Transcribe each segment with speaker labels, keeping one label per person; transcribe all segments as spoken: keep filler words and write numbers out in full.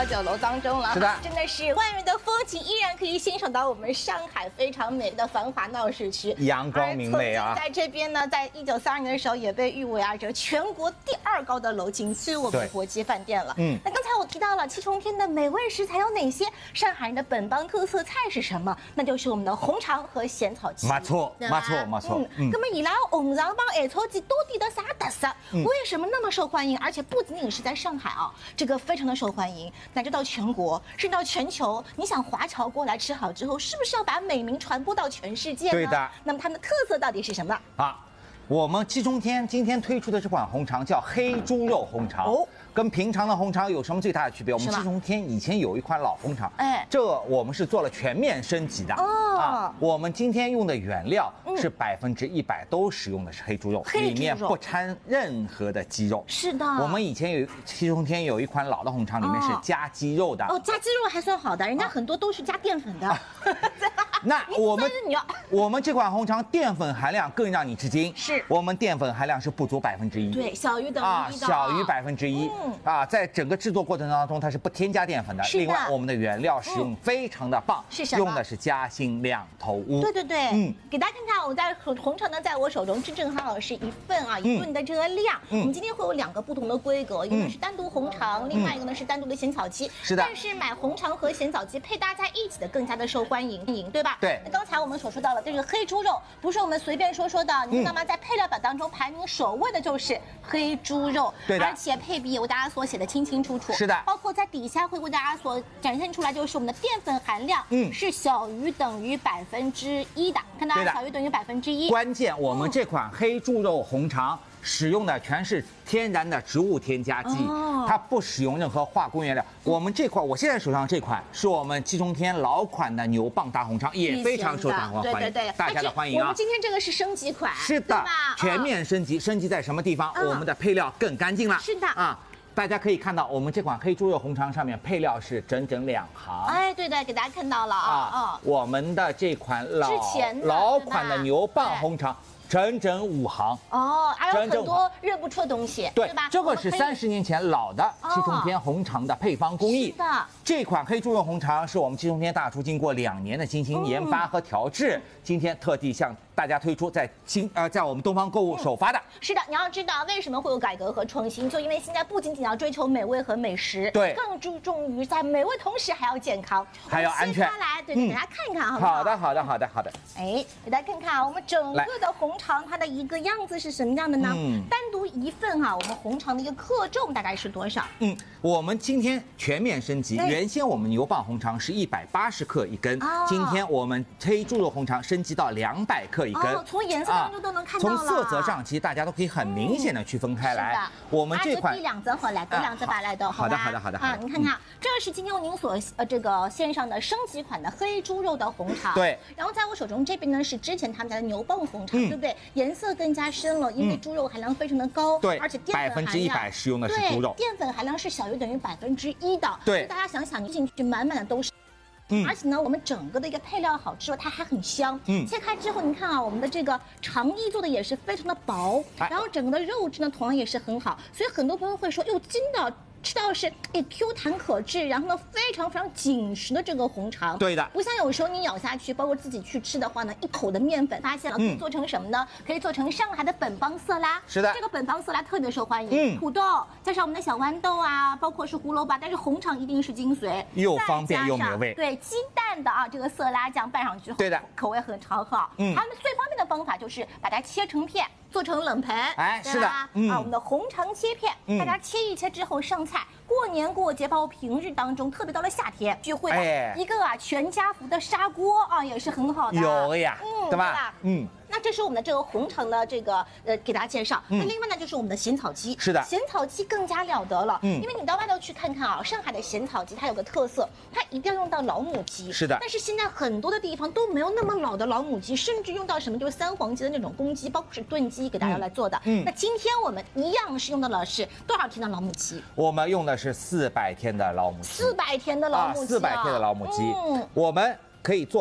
Speaker 1: 到酒楼当中了。
Speaker 2: 是的，
Speaker 1: 真的是万园的风景依然可以欣赏到我们上海非常美的繁华闹市区，
Speaker 2: 阳光明媚啊。
Speaker 1: 在这边呢，在一九三二年的时候也被誉为啊这个全国第二高的楼，仅次于我们的国际饭店了。嗯，那刚才我提到了七重天的美味食材有哪些？上海人的本帮特色菜是什么？那就是我们的红肠和咸草鸡。
Speaker 2: 没错，没错，没错。
Speaker 1: 嗯，那么伊拉红肠帮咸草鸡到底的啥特色？为什么那么受欢迎？而且不仅仅是在上海啊，这个非常的受欢迎，乃至到全国，甚至到全球。你想华侨过来吃好之后，是不是要把美名传播到全世界呢？
Speaker 2: 对的。
Speaker 1: 那么它们的特色到底是什么？
Speaker 2: 啊，我们七重天今天推出的这款红肠叫黑猪肉红肠。哦。跟平常的红肠有什么最大的区别？我们七重天以前有一款老红肠，哎，这我们是做了全面升级的。哦。啊，我们今天用的原料是百分之一百都使用的是黑猪肉，里面不掺任何的鸡肉。
Speaker 1: 是的。
Speaker 2: 我们以前有七重天有一款老的红肠，里面是加鸡肉的。
Speaker 1: 哦，加鸡肉还算好的，人家很多都是加淀粉的。
Speaker 2: 那我们我们这款红肠淀粉含量更让你吃惊，
Speaker 1: 是
Speaker 2: 我们淀粉含量是不足百分之一，
Speaker 1: 对，小于等于
Speaker 2: 啊，小于百分之一。啊，在整个制作过程当中，它是不添加淀粉的。另外，我们的原料使用非常的棒，
Speaker 1: 是什么？
Speaker 2: 用的是嘉兴两头乌。
Speaker 1: 对对对，嗯，给大家看看，我在红肠呢，在我手中，这正好是一份啊，一顿的这个量。我们今天会有两个不同的规格，一个是单独红肠，另外一个呢是单独的咸草鸡。
Speaker 2: 是的。
Speaker 1: 但是买红肠和咸草鸡配搭在一起的更加的受欢迎，对吧？
Speaker 2: 对。
Speaker 1: 那刚才我们所说到了这个黑猪肉，不是我们随便说说的，你知道吗？在配料表当中排名首位的就是黑猪肉，
Speaker 2: 对的。
Speaker 1: 而且配比为大家所写的清清楚楚。
Speaker 2: 是的。
Speaker 1: 包括在底下会为大家所展现出来，就是我们的淀粉含量，嗯，是小于等于百分之一的，看到小于等于百分之一。
Speaker 2: 关键我们这款黑猪肉红肠使用的全是天然的植物添加剂，哦、它不使用任何化工原料。我们这款，我现在手上这款是我们七重天老款的牛蒡大红肠，也非常受大家欢迎，对对对，大家的欢迎啊！
Speaker 1: 我们今天这个是升级款，
Speaker 2: 是的，全面升级。升级在什么地方？我们的配料更干净了，
Speaker 1: 是的
Speaker 2: 啊。大家可以看到，我们这款黑猪肉红肠上面配料是整整两行。
Speaker 1: 哎，对的，给大家看到了啊啊！
Speaker 2: 我们的这款老
Speaker 1: 之前
Speaker 2: 老款的牛蒡红肠。整整五行
Speaker 1: 哦，还有很多认不出的东西，对吧？
Speaker 2: 这个是三十年前老的七重天红肠的配方工艺。
Speaker 1: 是的，
Speaker 2: 这款黑猪肉红肠是我们七重天大厨经过两年的精心研发和调制，今天特地向大家推出，在新呃在我们东方购物首发的。
Speaker 1: 是的，你要知道为什么会有改革和创新，就因为现在不仅仅要追求美味和美食，
Speaker 2: 对，
Speaker 1: 更注重于在美味同时还要健康，
Speaker 2: 还要安全。
Speaker 1: 来，对，给大家看一看，好不好？
Speaker 2: 好的，好的，好的，好的。
Speaker 1: 哎，给大家看看啊，我们整个的红肠它的一个样子是什么样的呢？嗯，单独一份哈、啊，我们红肠的一个克重大概是多少？
Speaker 2: 嗯，我们今天全面升级，原先我们牛蒡红肠是一百八十克一根，哦、今天我们黑猪肉红肠升级到两百克一根。
Speaker 1: 哦，从颜色当中都能看到了。
Speaker 2: 从色泽上，其实大家都可以很明显的区分开来。嗯、我们这款
Speaker 1: 第两则回来，第两则把来的，
Speaker 2: 好的，好的，好的。
Speaker 1: 啊，你看看，这是今天您所呃这个线上的升级款的黑猪肉的红肠。
Speaker 2: 对。
Speaker 1: 然后在我手中这边呢是之前他们家的牛蒡红肠，对不对？颜色更加深了，因为猪肉含量非常的高，
Speaker 2: 对，
Speaker 1: 而且淀粉
Speaker 2: 百分之一百使用的是猪肉，
Speaker 1: 淀粉含量是小于等于百分之一的。
Speaker 2: 对，
Speaker 1: 大家想想，你进去满满的都是。嗯，而且呢，我们整个的一个配料好之外，它还很香。嗯，切开之后，你看啊，我们的这个肠衣做的也是非常的薄，然后整个的肉质呢，同样也是很好。所以很多朋友会说，哟，真的。吃到是诶 Q 弹可治，然后呢非常非常紧实的这个红肠，
Speaker 2: 对的，
Speaker 1: 不像有时候你咬下去，包括自己去吃的话呢，一口的面粉，发现了可以做成什么呢？嗯、可以做成上海的本帮色拉，
Speaker 2: 是的，
Speaker 1: 这个本帮色拉特别受欢迎，嗯，土豆加上我们的小豌豆啊，包括是胡萝卜，但是红肠一定是精髓，
Speaker 2: 又方便又美味，
Speaker 1: 对，鸡蛋的啊这个色拉酱拌上之后，
Speaker 2: 对的，
Speaker 1: 口味很超好，嗯，他们最方便的方法就是把它切成片。做成冷盆，
Speaker 2: 哎，是的，
Speaker 1: 嗯、啊，我们的红肠切片，嗯、大家切一切之后上菜。过年过节，包括平日当中，特别到了夏天聚会，哎、一个啊全家福的砂锅啊也是很好的，
Speaker 2: 有呀，嗯，对吧？嗯。
Speaker 1: 那这是我们的这个红肠的这个呃，给大家介绍。那、嗯、另外呢，就是我们的咸草鸡。
Speaker 2: 是的，
Speaker 1: 咸草鸡更加了得了。嗯，因为你到外头去看看啊，上海的咸草鸡它有个特色，它一定要用到老母鸡。
Speaker 2: 是的。
Speaker 1: 但是现在很多的地方都没有那么老的老母鸡，甚至用到什么就是三黄鸡的那种公鸡，包括是炖鸡给大家来做的。嗯。那今天我们一样是用到了是多少天的老母鸡？
Speaker 2: 我们用的是四百天的老母鸡。
Speaker 1: 四百天的老母鸡。
Speaker 2: 四百天的老母鸡。嗯。我们可以做到。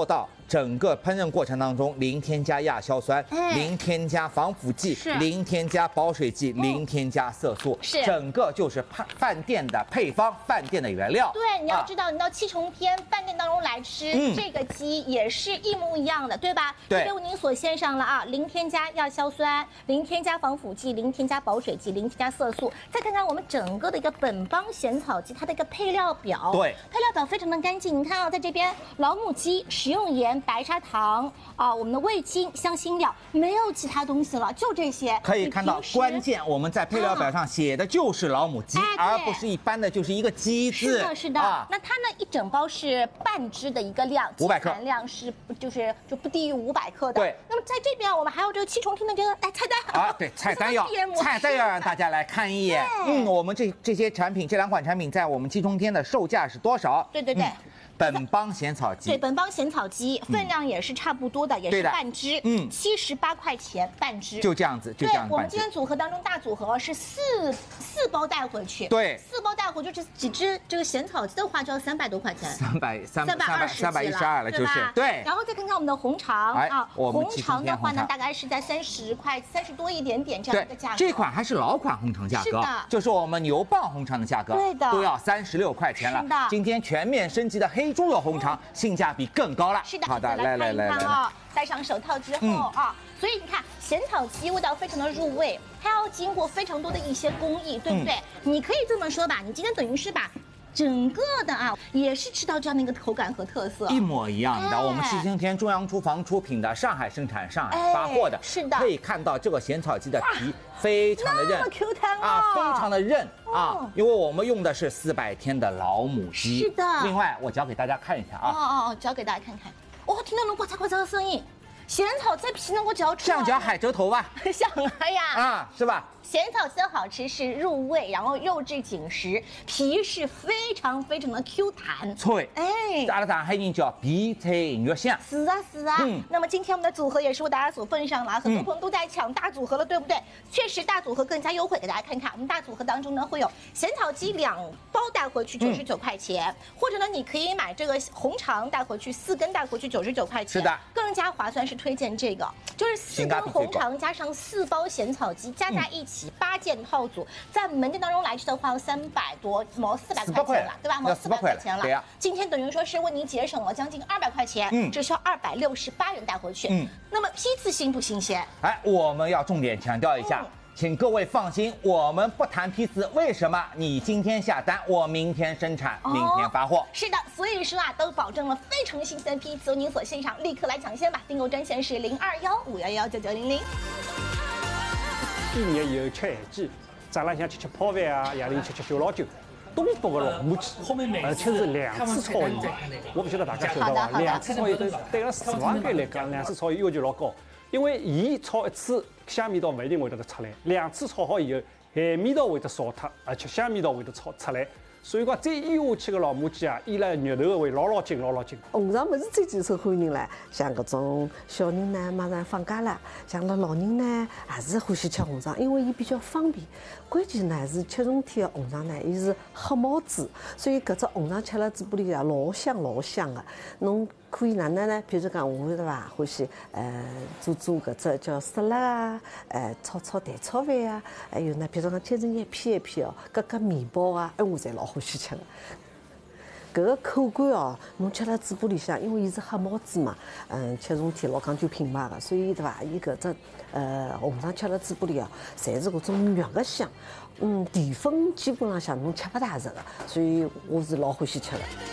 Speaker 2: 整个烹饪过程当中零添加亚硝酸，
Speaker 1: 哎、
Speaker 2: 零添加防腐剂，零添加保水剂，嗯、零添加色素，
Speaker 1: 是
Speaker 2: 整个就是饭饭店的配方，饭店的原料。
Speaker 1: 对，你要知道，啊、你到七重天饭店当中来吃、嗯、这个鸡也是一模一样的，对吧？
Speaker 2: 对，
Speaker 1: 这边为您所献上了啊，零添加亚硝酸，零添加防腐剂，零添加保水剂，零添加色素。再看看我们整个的一个本帮咸草鸡，它的一个配料表，
Speaker 2: 对，
Speaker 1: 配料表非常的干净。你看啊，在这边老母鸡、食用盐、白砂糖啊，我们的味精、香辛料，没有其他东西了，就这些。
Speaker 2: 可以看到，关键我们在配料表上写的就是老母鸡，
Speaker 1: 哎、
Speaker 2: 而不是一般的就是一个鸡字。
Speaker 1: 是的，是的。啊、那它呢，一整包是半只的一个量，
Speaker 2: 五百克，
Speaker 1: 含量是就是就不低于五百克的。
Speaker 2: 对。
Speaker 1: 那么在这边我们还有这个七重天的这个哎菜单
Speaker 2: 啊，对，菜单要菜单要让大家来看一眼。嗯，我们这这些产品，这两款产品在我们七重天的售价是多少？
Speaker 1: 对对对。嗯，
Speaker 2: 本帮咸草鸡，
Speaker 1: 对，本帮咸草鸡分量也是差不多的，嗯、也是半只，嗯，七十八块钱半只，
Speaker 2: 就这样子，就这样。
Speaker 1: 对，我们今天组合当中大组合是四四包带回去，
Speaker 2: 对，
Speaker 1: 四包带回去这几只这个咸草鸡的话就要三百多块钱，
Speaker 2: 三百三
Speaker 1: 三百二十
Speaker 2: 三百一十二了，就是对。
Speaker 1: 然后再看看我们的红肠啊，
Speaker 2: 红
Speaker 1: 肠的话呢，大概是在三十块三十多一点点这样一个价格。
Speaker 2: 这款还是老款红肠价格，
Speaker 1: 是的，
Speaker 2: 就是我们牛蒡红肠的价格，
Speaker 1: 对的，
Speaker 2: 都要三十六块钱了。
Speaker 1: 是的，
Speaker 2: 今天全面升级的黑猪肉红肠。性价比更高了。
Speaker 1: 是的，
Speaker 2: 好的，来来来来
Speaker 1: 啊，戴上手套之后、嗯、啊，所以你看咸草鸡味道非常的入味，它要经过非常多的一些工艺，对不对？嗯、你可以这么说吧，你今天等于是把整个的啊，也是吃到这样的一个口感和特色，
Speaker 2: 一模一样的。哎、我们七重天中央厨房出品的，上海生产、上海发货的，
Speaker 1: 哎、是的，
Speaker 2: 可以看到这个咸草鸡的皮非常的韧，
Speaker 1: 那么 Q 弹啊，
Speaker 2: 啊，非常的韧。啊，因为我们用的是四百天的老母鸡，
Speaker 1: 是的。
Speaker 2: 另外，我教给大家看一下啊。
Speaker 1: 哦哦哦，教给大家看看。哦，听到那呱嚓呱嚓的声音，咸草在皮能够嚼出来，
Speaker 2: 像嚼海蜇头吧？
Speaker 1: 像啊呀。
Speaker 2: 啊，是吧？
Speaker 1: 咸草鸡的好吃是入味，然后肉质紧实，皮是非常非常的 Q 弹
Speaker 2: 脆。哎，阿拉上海人叫皮脆肉香。
Speaker 1: 是啊是啊。嗯。那么今天我们的组合也是为大家所奉上了，很多朋友都在抢大组合了，对不对？确实大组合更加优惠，给大家看看。我们大组合当中呢会有咸草鸡两包带回去九十九块钱，嗯、或者呢你可以买这个红肠带回去四根带回去九十九块钱。
Speaker 2: 是的。
Speaker 1: 更加划算是推荐这个，就是四根红肠加上四包咸草鸡加在一起。嗯八件套组，在门店当中来吃的话，要三百多毛四百块钱了，对吧？毛四百块钱了。
Speaker 2: 对呀。
Speaker 1: 今天等于说是为您节省了将近二百块钱，嗯，只需要二百六十八元带回去。嗯。那么批次新不新鲜？
Speaker 2: 哎，我们要重点强调一下，嗯、请各位放心，我们不谈批次。为什么？你今天下单，我明天生产，哦、明天发货。
Speaker 1: 是的，所以说啊，都保证了非常新鲜批次，由您所现场立刻来抢先吧。订购专线是零二幺五幺幺九九零零。
Speaker 3: 一年以后吃咸鸡，早浪向吃吃泡饭啊，夜里吃吃小老酒。东北的老母鸡，而且是两次炒盐。我不晓得大家晓得伐？两次炒盐对对个厨房界来讲，两次炒盐要求老高，因为盐炒一次香味道不一定会得出来，两次炒好以后，咸味道会得少脱，而且香味道会得炒出来。所以讲，再腌下去个老母鸡啊，腌了肉头会老老紧、老老紧。
Speaker 4: 红肠不是最最受欢迎了，像搿种小人呢，马上放假了，像拉老人呢，还是欢喜吃红肠，因为伊比较方便。关键呢是七重天的红肠呢，伊是黑毛猪，所以搿只红肠吃了嘴巴里啊，老香老香的。侬可以哪能呢？比如讲我对伐，欢喜呃做做搿只叫沙拉啊，呃炒炒蛋炒饭啊，还有呢，比如讲切成一片一片哦，夹夹面包啊，哎我侪老欢喜吃的。搿个口感哦，侬吃了嘴巴里向，因为伊是黑毛猪嘛，嗯，七重天老讲究品牌的，所以对伐？伊搿只呃红肠吃了嘴巴里哦，侪是搿种肉个香，嗯，淀粉基本浪向侬吃勿大着的，所以我是老欢喜吃的。